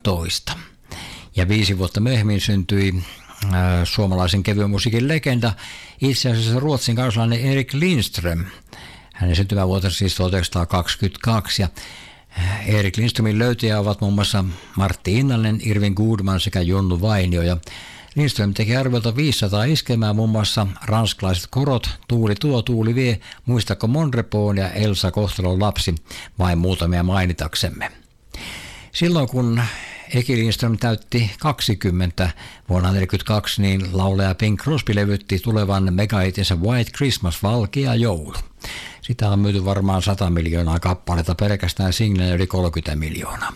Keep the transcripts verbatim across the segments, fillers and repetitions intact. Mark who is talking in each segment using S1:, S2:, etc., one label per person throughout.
S1: kaksituhattakaksitoista. Ja viisi vuotta myöhemmin syntyi äh, suomalaisen kevyen musiikin legenda, itse asiassa Ruotsin kansalainen Erik Lindström. Hänen syntymävuotensa siis tuhatyhdeksänsataakaksikymmentäkaksi. Ja Erik Lindströmin löytäjä ovat muun muassa Martti Innalen, Irvin Goodman sekä Junnu Vainio. Ja Lindström teki arviolta viisisataa iskelmää, muun muassa ranskalaiset korot, Tuuli tuo, tuuli vie, Muistako Monrepoon ja Elsa kohtalon lapsi, vain muutamia mainitaksemme. Silloin kun Eki Lindström täytti kaksikymmentä vuonna tuhatyhdeksänsataaneljäkymmentäkaksi, niin laulaja Bing Crosby levytti tulevan megahitinsä White Christmas, valkea joulu. Sitä on myyty varmaan sata miljoonaa kappaletta, pelkästään singlenä yli kolmekymmentä miljoonaa.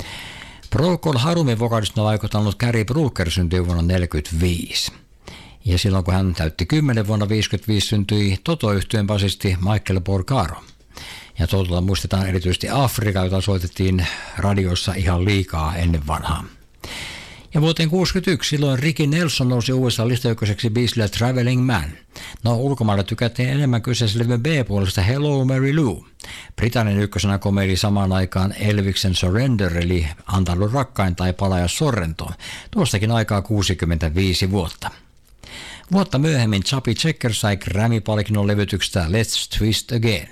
S1: Procol Harumin vokalistina vaikuttanut Gary Brooker syntyi vuonna tuhatyhdeksänsataaneljäkymmentäviisi. Ja silloin kun hän täytti kymmenen vuonna tuhatyhdeksänsataaviisikymmentäviisi syntyi Toto-yhtyeen basisti Michael Porcaro. Ja Totolla muistetaan erityisesti Afrika, jota soitettiin radiossa ihan liikaa ennen vanhaa. Ja vuoteen kuusikymmentäyksi silloin Ricky Nelson nousi U S A-listaykköseksi biisillä Traveling Man. No ulkomailla tykättiin enemmän kyseisen levyn B-puolesta Hello Mary Lou. Britannian ykkösenä komeili samaan aikaan Elviksen Surrender eli Antanut rakkain tai Palaja sorrentoon. Tuostakin aikaa kuusikymmentäviisi vuotta. Vuotta myöhemmin Chubby Checker sai Grammy-palkinnon levytyksestä Let's Twist Again.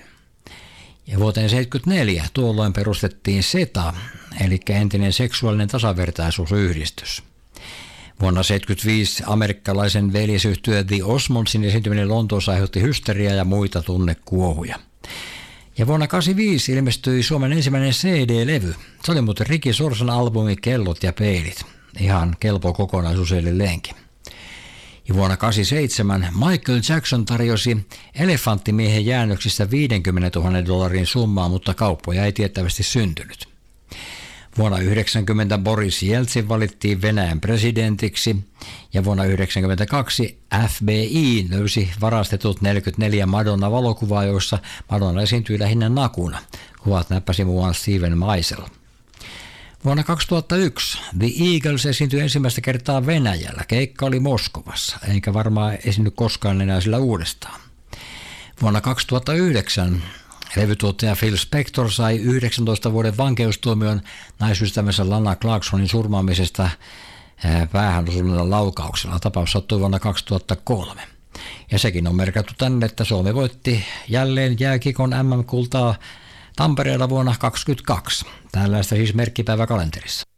S1: Ja vuoteen seitsemänkymmentäneljä tuolloin perustettiin S E T A, eli entinen seksuaalinen tasavertaisuusyhdistys. Vuonna tuhatyhdeksänsataaseitsemänkymmentäviisi amerikkalaisen veljesyhtye The Osmondsin esiintyminen Lontoossa aiheutti hysteriaa ja muita tunnekuohuja. Ja vuonna tuhatyhdeksänsataakahdeksankymmentäviisi ilmestyi Suomen ensimmäinen C D-levy. Se oli muuten Ricky Sorsan albumi Kellot ja peilit. Ihan kelpo kokonaisuus edelleenkin. Ja vuonna tuhatyhdeksänsataakahdeksankymmentäseitsemän Michael Jackson tarjosi Elefanttimiehen jäännöksistä viisikymmentätuhatta dollarin summaa, mutta kauppoja ei tiettävästi syntynyt. Vuonna yhdeksänkymmentä Boris Jeltsin valittiin Venäjän presidentiksi ja vuonna yhdeksänkymmentäkaksi F B I löysi varastetut neljäkymmentäneljä Madonna-valokuvaa, joissa Madonna esiintyi lähinnä nakuna. Kuvat näppäsi muun muassa Steven Meisel. Vuonna kaksituhattayksi The Eagles esiintyi ensimmäistä kertaa Venäjällä. Keikka oli Moskovassa, eikä varmaan esiinny koskaan enää sillä uudestaan. Vuonna kaksituhattayhdeksän levytuottaja Phil Spector sai yhdeksäntoista vuoden vankeustuomion naisystävänsä Lana Clarksonin surmaamisesta päähän osuneella laukauksella. Tapaus sattui vuonna kaksituhattakolme. Ja sekin on merkattu tänne, että Suomi voitti jälleen jääkiekon M M-kultaa Tampereella vuonna kaksituhattakaksikymmentäkaksi. Tällaista siis merkkipäivä kalenterissa.